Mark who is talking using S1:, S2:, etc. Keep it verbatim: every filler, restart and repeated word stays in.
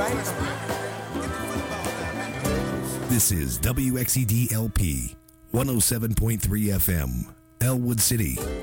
S1: This is W X E D L P one oh seven point three F M, Elwood City.